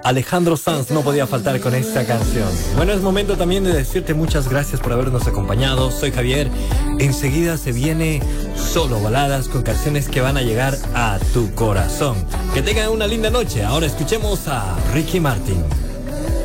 Alejandro Sanz no podía faltar con esta canción. Bueno, es momento también de decirte muchas gracias por habernos acompañado. Soy Javier. Enseguida se viene Solo Baladas con canciones que van a llegar a tu corazón. Que tengan una linda noche. Ahora escuchemos a Ricky Martin.